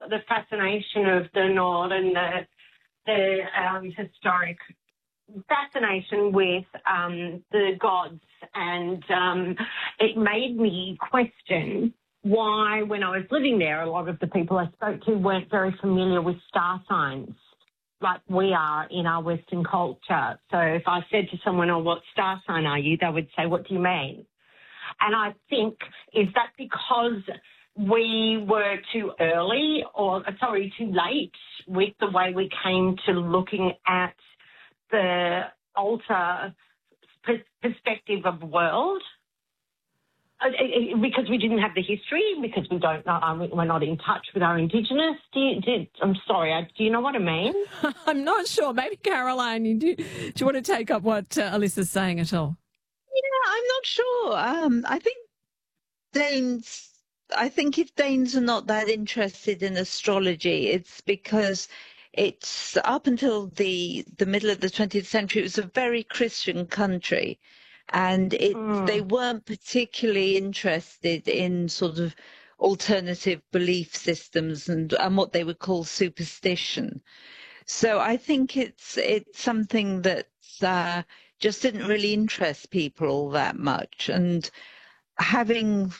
the fascination of the Nord and the historic fascination with the gods, and it made me question why, when I was living there, a lot of the people I spoke to weren't very familiar with star signs like we are in our Western culture. So if I said to someone, oh, what star sign are you? They would say, what do you mean? And I think, is that because we were too late with the way we came to looking at the alter perspective of the world? Because we didn't have the history, because we don't know, we're not in touch with our Indigenous. I'm sorry, do you know what I mean? I'm not sure. Maybe Caroline, do you want to take up what Alyssa's saying at all? Yeah, I'm not sure. I think if Danes are not that interested in astrology, it's because it's up until the middle of the 20th century, it was a very Christian country. And they weren't particularly interested in sort of alternative belief systems and what they would call superstition. So I think it's something that just didn't really interest people all that much. And having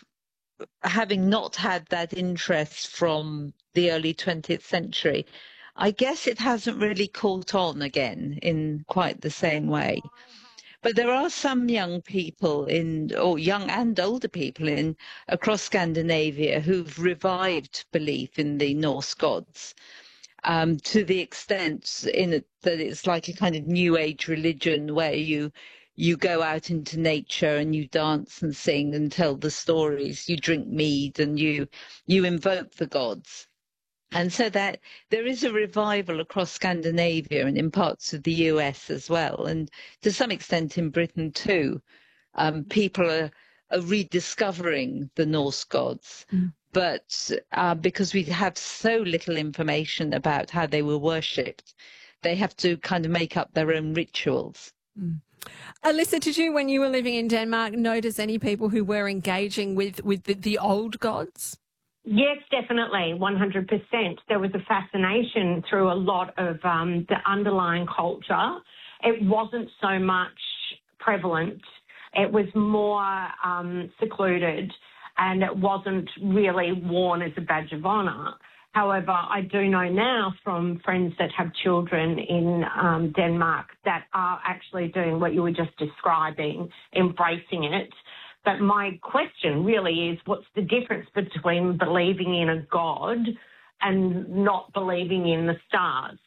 not had that interest from the early 20th century, I guess it hasn't really caught on again in quite the same way. But there are some young people or young and older people across Scandinavia who've revived belief in the Norse gods, to the extent that it's like a kind of new age religion where you go out into nature and you dance and sing and tell the stories, you drink mead and you invoke the gods. And so that there is a revival across Scandinavia and in parts of the US as well, and to some extent in Britain too. People are rediscovering the Norse gods, but because we have so little information about how they were worshipped, they have to kind of make up their own rituals. Alyssa, did you, when you were living in Denmark, notice any people who were engaging with the old gods? Yes, definitely, 100%. There was a fascination through a lot of the underlying culture. It wasn't so much prevalent. It was more secluded, and it wasn't really worn as a badge of honour. However, I do know now from friends that have children in Denmark that are actually doing what you were just describing, embracing it. But my question really is, what's the difference between believing in a god and not believing in the stars?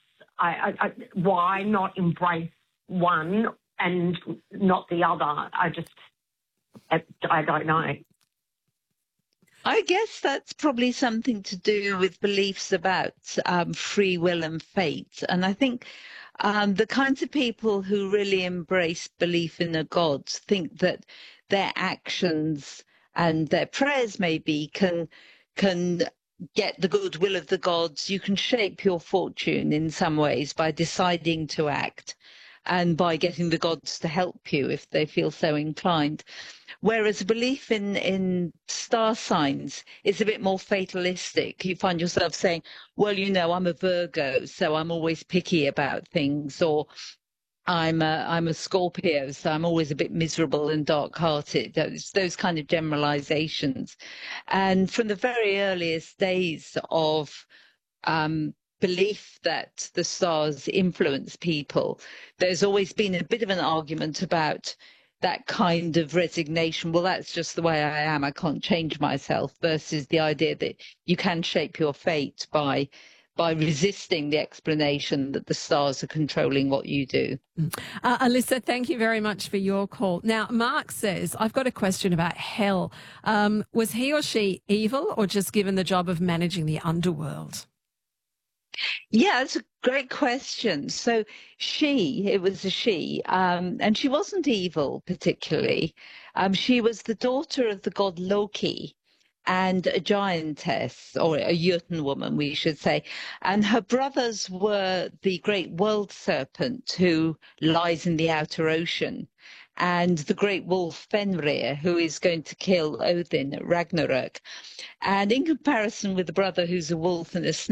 Why not embrace one and not the other? I don't know. I guess that's probably something to do with beliefs about free will and fate. And I think the kinds of people who really embrace belief in a god think that their actions and their prayers maybe can get the goodwill of the gods. You can shape your fortune in some ways by deciding to act and by getting the gods to help you if they feel so inclined. Whereas a belief in star signs is a bit more fatalistic. You find yourself saying, well, I'm a Virgo, so I'm always picky about things, or I'm a Scorpio, so I'm always a bit miserable and dark-hearted. Those kind of generalizations. And from the very earliest days of belief that the stars influence people, there's always been a bit of an argument about that kind of resignation. Well, that's just the way I am. I can't change myself, versus the idea that you can shape your fate by resisting the explanation that the stars are controlling what you do. Alyssa, thank you very much for your call. Now, Mark says, I've got a question about hell. Was he or she evil or just given the job of managing the underworld? Yeah, it's a great question. So it was a she, and she wasn't evil particularly. She was the daughter of the god Loki and a giantess, or a Jotun woman, we should say. And her brothers were the great world serpent who lies in the outer ocean, and the great wolf Fenrir, who is going to kill Odin at Ragnarok. And in comparison with the brother who's a wolf and a snake,